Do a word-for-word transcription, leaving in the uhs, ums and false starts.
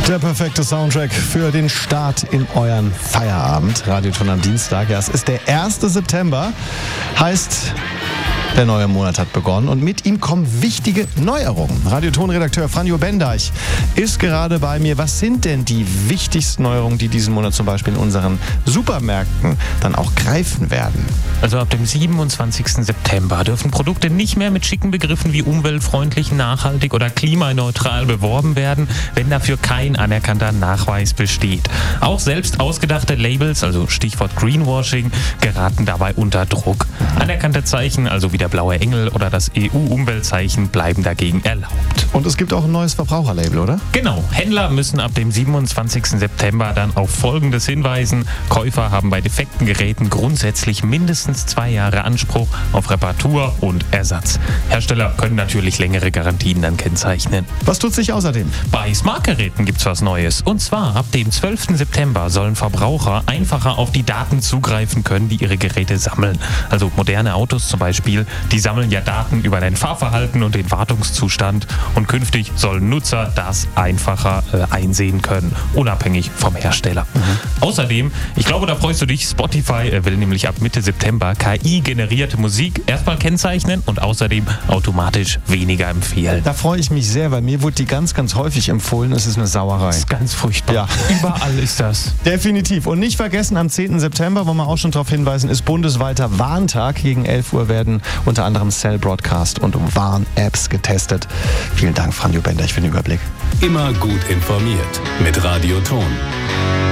Der perfekte Soundtrack für den Start in euren Feierabend. Radioton am Dienstag. Ja, es ist der erste September. Heißt, der neue Monat hat begonnen und mit ihm kommen wichtige Neuerungen. Radioton-Redakteur Franjo Bendeich ist gerade bei mir. Was sind denn die wichtigsten Neuerungen, die diesen Monat zum Beispiel in unseren Supermärkten dann auch greifen werden? Also ab dem siebenundzwanzigsten September dürfen Produkte nicht mehr mit schicken Begriffen wie umweltfreundlich, nachhaltig oder klimaneutral beworben werden, wenn dafür kein anerkannter Nachweis besteht. Auch selbst ausgedachte Labels, also Stichwort Greenwashing, geraten dabei unter Druck. Anerkannte Zeichen, also wie der blaue Engel oder das E U-Umweltzeichen, bleiben dagegen erlaubt. Und es gibt auch ein neues Verbraucherlabel, oder? Genau. Händler müssen ab dem siebenundzwanzigsten September dann auf Folgendes hinweisen. Käufer haben bei defekten Geräten grundsätzlich mindestens zwei Jahre Anspruch auf Reparatur und Ersatz. Hersteller können natürlich längere Garantien dann kennzeichnen. Was tut sich außerdem? Bei Smartgeräten gibt's was Neues. Und zwar ab dem zwölften September sollen Verbraucher einfacher auf die Daten zugreifen können, die ihre Geräte sammeln. Also moderne Autos zum Beispiel, die sammeln ja Daten über dein Fahrverhalten und den Wartungszustand. Und künftig sollen Nutzer das einfacher äh, einsehen können, unabhängig vom Hersteller. Mhm. Außerdem, ich glaube, da freust du dich, Spotify äh, will nämlich ab Mitte September K I-generierte Musik erstmal kennzeichnen und außerdem automatisch weniger empfehlen. Da freue ich mich sehr, weil mir wurde die ganz, ganz häufig empfohlen. Es ist eine Sauerei. Das ist ganz furchtbar. Ja. Überall ist das. Definitiv. Und nicht vergessen, am zehnten September, wollen wir auch schon darauf hinweisen, ist bundesweiter Warntag. Gegen elf Uhr werden unter anderem Cell Broadcast und Warn-Apps getestet. Vielen Dank, Franjo Bendeich, für den Überblick. Immer gut informiert mit Radioton.